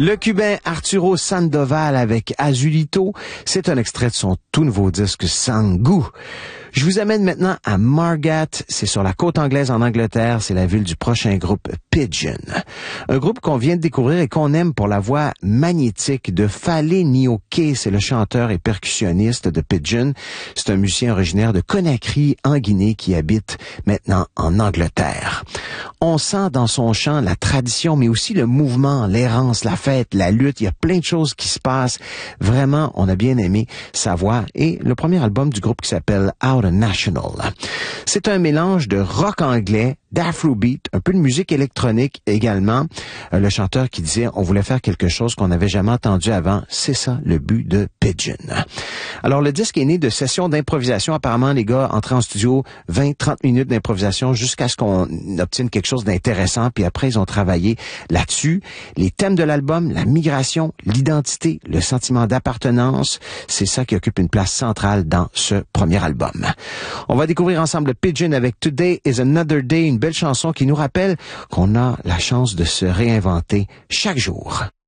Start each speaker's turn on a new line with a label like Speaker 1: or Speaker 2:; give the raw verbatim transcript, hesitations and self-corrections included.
Speaker 1: Le Cubain Arturo Sandoval avec Azulito, c'est un extrait de son tout nouveau disque Sans goût. Je vous amène maintenant à Margat, c'est sur la côte anglaise en Angleterre, c'est la ville du prochain groupe Pigeon. Un groupe qu'on vient de découvrir et qu'on aime pour la voix magnétique de Fale Nioké, c'est le chanteur et percussionniste de Pigeon. C'est un musicien originaire de Conakry, en Guinée, qui habite maintenant en Angleterre. On sent dans son chant la tradition, mais aussi le mouvement, l'errance, la fête, la lutte. Il y a plein de choses qui se passent. Vraiment, on a bien aimé sa voix et le premier album du groupe qui s'appelle Out of National. C'est un mélange de rock anglais, d'afrobeat, un peu de musique électronique également. Le chanteur qui disait on voulait faire quelque chose qu'on n'avait jamais entendu avant. C'est ça le but de Pigeon. Alors le disque est né de sessions d'improvisation. Apparemment les gars entraient en studio vingt à trente minutes d'improvisation jusqu'à ce qu'on obtienne quelque chose d'intéressant. Puis après ils ont travaillé là-dessus. Les thèmes de l'album, la migration, l'identité, le sentiment d'appartenance, c'est ça qui occupe une place centrale dans ce premier album. On va découvrir ensemble Pigeon avec Today is Another Day, une belle chanson qui nous rappelle qu'on a la chance de se réinventer chaque jour.